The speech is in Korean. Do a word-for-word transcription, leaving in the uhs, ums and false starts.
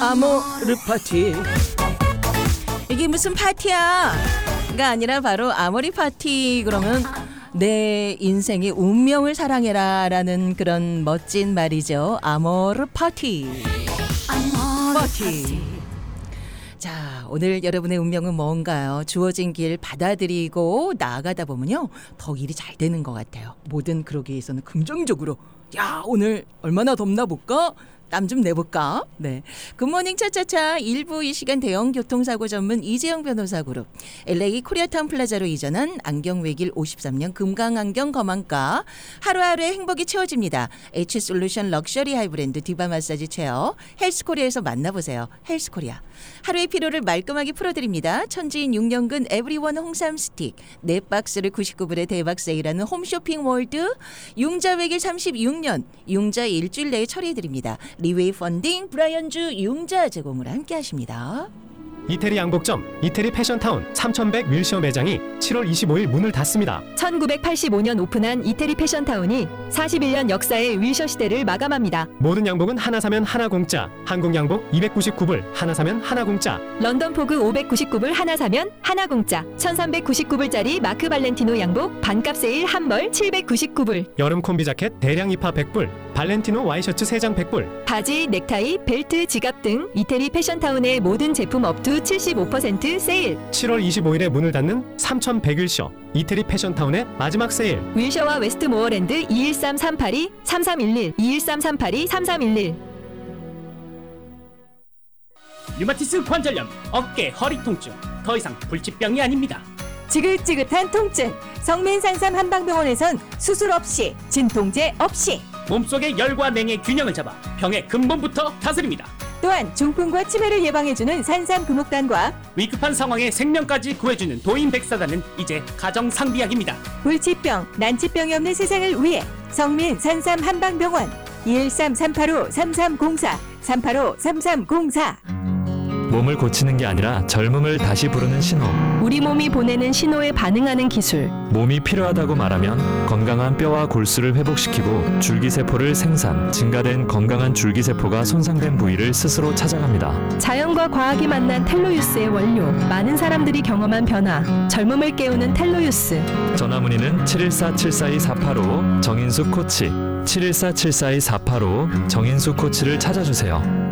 아모르 파티. 이게 무슨 파티야? 가 아니라 바로 아모리 파티. 그러면 내 인생의 운명을 사랑해라 라는 그런 멋진 말이죠. 아모르 파티. 파티. 자, 오늘 여러분의 운명은 뭔가요? 주어진 길 받아들이고 나아가다 보면요, 더 일이 잘 되는 것 같아요. 뭐든 그러기 위해서는 긍정적으로, 야, 오늘 얼마나 덥나 볼까? 땀 좀 내볼까? 네. 굿모닝 차차차 일 부 이 시간 대형 교통사고 전문 이재영 변호사 그룹, 엘에이 코리아타운 플라자로 이전한 안경외길 오십삼 년 금강안경 검안과, 하루하루의 행복이 채워집니다. H솔루션 럭셔리 하이브랜드 디바 마사지 체어, 헬스코리아에서 만나보세요. 헬스코리아. 하루의 피로를 말끔하게 풀어드립니다. 천지인 육 년근 에브리원 홍삼 스틱, 네 박스를 구십구 불에 대박 세일하는 홈쇼핑 월드, 융자 외길 삼십육 년, 융자 일주일 내에 처리해드립니다. 리웨이 펀딩 브라이언주 융자 제공으로 함께 하십니다. 이태리 양복점 이태리 패션타운 삼천백 윌셔 매장이 칠월 이십오일 문을 닫습니다. 천구백팔십오 년 오픈한 이태리 패션타운이 사십일 년 역사의 윌셔 시대를 마감합니다. 모든 양복은 하나 사면 하나 공짜. 한국 양복 이백구십구 불, 하나 사면 하나 공짜. 런던 포그 오백구십구 불, 하나 사면 하나 공짜. 천삼백구십구 불짜리 마크 발렌티노 양복 반값 세일 한 벌 칠백구십구 불. 여름 콤비 자켓 대량 입하 백 불. 발렌티노 와이셔츠 세 장 백 불. 바지, 넥타이, 벨트, 지갑 등 이태리 패션타운의 모든 제품 업투 칠십오 퍼센트 세일. 칠월 이십오일에 문을 닫는 삼천백 윌셔 이태리 패션타운의 마지막 세일. 윌셔와 웨스트모어랜드 이일삼 삼팔이 삼삼일일 이일삼 삼팔이 삼삼일일. 류마티스 관절염, 어깨, 허리 통증, 더 이상 불치병이 아닙니다. 지긋지긋한 통증, 성민산삼 한방병원에선 수술 없이, 진통제 없이, 몸속의 열과 냉의 균형을 잡아 병의 근본부터 다스립니다. 또한 중풍과 치매를 예방해주는 산삼 금옥단과 위급한 상황에 생명까지 구해주는 도인백사단은 이제 가정상비약입니다. 불치병, 난치병이 없는 세상을 위해 성민 산삼 한방병원 이일삼 삼팔오 삼삼공사 삼팔오 삼삼공사. 몸을 고치는 게 아니라 젊음을 다시 부르는 신호. 우리 몸이 보내는 신호에 반응하는 기술. 몸이 필요하다고 말하면 건강한 뼈와 골수를 회복시키고 줄기세포를 생산, 증가된 건강한 줄기세포가 손상된 부위를 스스로 찾아갑니다. 자연과 과학이 만난 텔로유스의 원료. 많은 사람들이 경험한 변화. 젊음을 깨우는 텔로유스. 전화문의는 칠일사 칠사이 사팔오 정인수 코치, 칠일사 칠사이 사팔오 정인수 코치를 찾아주세요.